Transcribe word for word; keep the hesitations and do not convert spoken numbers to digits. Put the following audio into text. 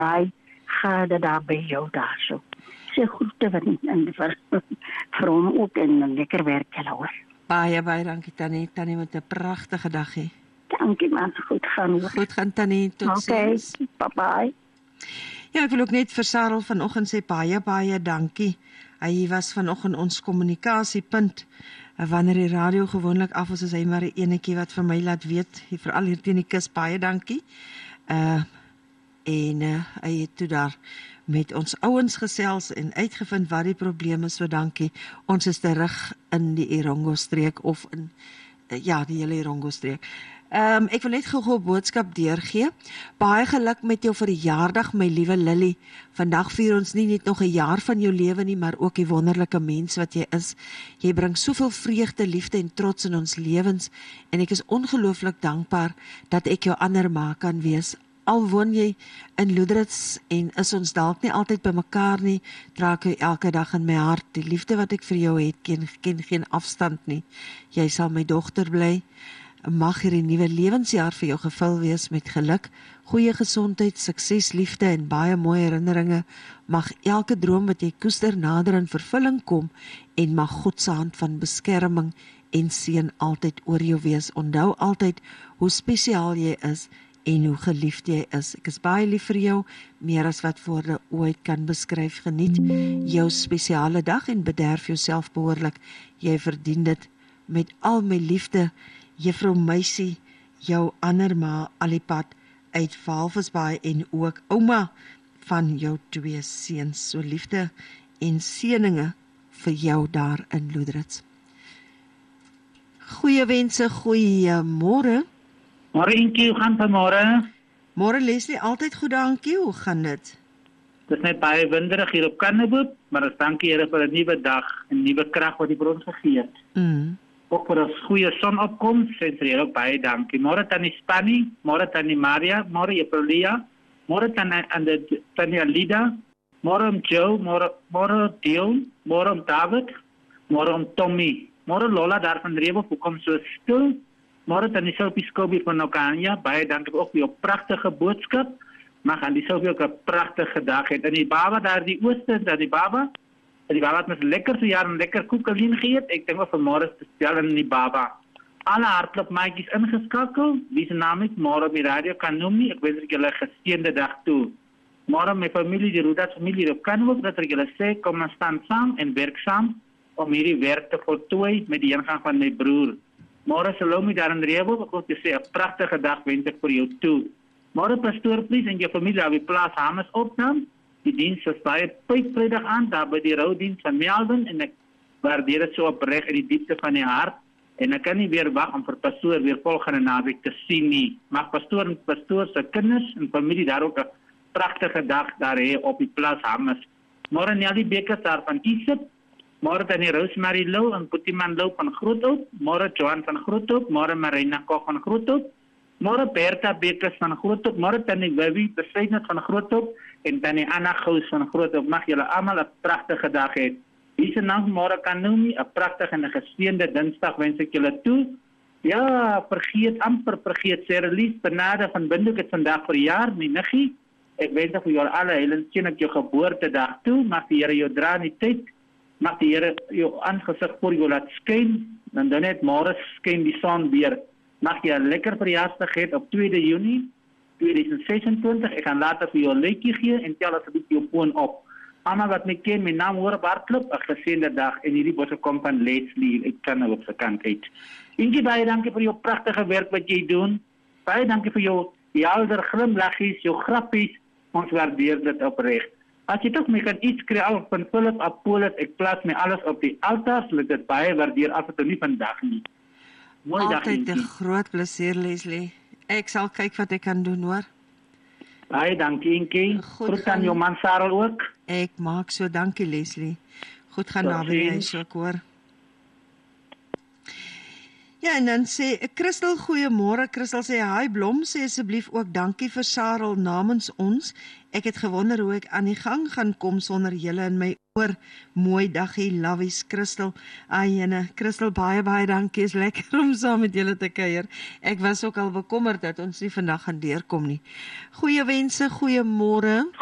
daai gade daar by jou daar so. Sê groete van en vir, vir hom ook en 'n lekker werk julle hoor. Baie, baie dankie Tannie. Tannie met 'n pragtige dag hê. Dankie man, goed gaan hoor. Goed gaan Tannie, tot Okay, ziens. bye bye. Ja, ek wil ook net vir Sarel vanoggend sê baie, baie dankie. Hy was vanoggend ons kommunikasiepunt. Wanneer die radio gewoonlik af is, is hy maar 'n enetjie wat vir my laat weet, veral hier teen die kus, baie dankie. Uh, en uh, hy het toe daar met ons ouens gesels en uitgevind wat die probleem is, so dankie. Ons is terug in die Erongo streek of in, uh, ja, die hele Erongo streek. Um, ek wil net gou-gou 'n boodskap deurgee. Baie geluk met jou verjaardag, my liewe Lily. Vandag vier ons nie net nog 'n jaar van jou lewe nie, maar ook die wonderlike mens wat jy is. Jy bring soveel vreugde, liefde en trots in ons lewens en ek is ongelooflik dankbaar dat ek jou ander ma kan wees. Al woon jy in Loederitz en is ons dalk nie altyd by mekaar nie, dra ek jou elke dag in my hart. Die liefde wat ek vir jou het, ken, ken geen afstand nie. Jy sal my dogter bly. Mag hierdie nuwe lewensjaar vir jou gevul wees met geluk, goeie gesondheid, sukses, liefde en baie mooi herinneringe. Mag elke droom wat jy koester nader in vervulling kom en mag God se hand van beskerming en seën altyd oor jou wees. Onthou altyd hoe spesiaal jy is en hoe geliefd jy is. Ek is baie lief vir jou, meer as wat woorde ooit kan beskryf. Geniet jou spesiale dag en bederf jouself behoorlik. Jy verdien dit met al my liefde. Juffrou Meisie, jou ander ma Alipad uit Walvisbaai en ook ouma van jou twee seuns. So liefde en seëninge vir jou daar in Loederitz. Goeie wense, goeie môre. Môre Inkie, hoe gaan vanmôre? Môre Leslie, altyd goed, dankie. Hoe gaan dit? Dit is net baie winderig hier op Kanneboop, maar ons dankie Here vir 'n nuwe dag en nuwe krag wat U vir ons gegee het. Mm. Ook vir ons goeie sonopkoms, sê vir julle ook baie dankie. Môre tannie Spanny, môre tannie Maria, môre Epelia, môre tannie Ande tannie Alida, môre om Joe, môre môre Dion, môre om David, môre om Tommy, môre Lola daar van Rebo, hoe kom so stil? Môre tannie Sophie Scobie van Okanja, baie dankie ook vir jou pragtige boodskap. Mag aan die Sophie ook 'n pragtige dag hê. En die baba daar die ooste, dat die baba Die baba het met lekker verjaar en lekker koekelien geëet. Ek dink wel vanmôre is spesiaal in die baba. Alle hardloop maatjies ingeskakel. Wie se naam is môre op die radio kan noem nie. Ek wens ek julle 'n geseënde dag toe. Môre my familie, die Rodas familie, op kan ook dat ek julle sê kom ons staan saam en werk saam om hierdie werk te voltooi met die ingang van my broer. Môre Salome daar in Rebo, ek wil te sê 'n pragtige dag wens ek vir jou toe. Môre pastoor Pies en jou familie op die plaas Hames opnam. Die diens is baie pypvrydag aan, daar by die roudiens van Melden, en ek waardeer dit so opreg in die diepte van die hart, en ek kan nie weer wag om vir pastoor weer volgende naweek te sien nie. Mag pastoor en pastoor se kinders en familie daar ook 'n pragtige dag daar hê op die plaas Hames. Môre Nelly Bekers daar van Isip, môre tannie Rosemary Lou en Putiman Lou van Groothoop, môre Johan van Groothoop, môre Marina Koch van Groothoop, môre Bertha Bekers van Groothoop, môre tannie Webby Besaidness van Groothoop, en tannie Anna Gous van Groothoop. Mag julle almal 'n pragtige dag hê. Wie se naam môre kan noem nie, 'n pragtige en 'n geseënde Dinsdag wens ek julle toe. Ja, vergeet amper vergeet Serelies Benade van Windhoek het vandag verjaar, my niggie. Ek wens vir julle alle hele seën op jou geboortedag toe. Mag die Here jou dra in die tyd. Mag die Here jou aangesig voor jou laat skyn. Dan dan net môre skyn die son weer. Mag jy 'n lekker verjaarsdag hê op tweede Junie tweeduisend sesentwintig. Ek gaan later vir jou 'n liedjie gee en tel asseblief jou foon op. Almal wat my ken, my naam hoor op hardloop, 'n geseënde dag en hierdie boodskap kom van Leslie. Ek kan nou op se kant uit. Ingie, baie dankie vir jou pragtige werk wat jy doen. Baie dankie vir jou helder glimlaggies, jou grappies. Ons waardeer dit opreg. As jy tog my kan iets kry al van Philip Apollos, ek plaas my alles op die altaar, so dit baie waardeer af en toe nie vandag nie. Mooi dag. Altyd 'n groot plesier, Leslie. Ek sal kyk wat ek kan doen, hoor. Baie dankie, Inkie. Groet aan jou man Sarel ook. Ek maak so, dankie Leslie. Goed gaan na by jy so, ek hoor. Ja, en dan sê Christel, goeiemôre. Christel sê hi Blom, sê asseblief ook dankie vir Sarel namens ons. Ek het gewonder hoe ek aan die gang gaan kom sonder julle in my oor. Mooi dagie, lovies Christel. Ayene, Christel, baie baie dankie. Is lekker om saam met julle te kuier. Ek was ook al bekommerd dat ons nie vandag gaan deurkom nie. Goeie wense, goeiemôre.